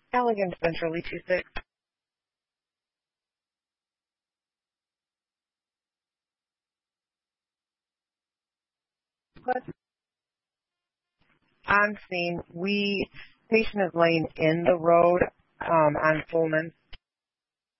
Allegan Centrally 2-6. What? On scene, patient is laying in the road on Pullman,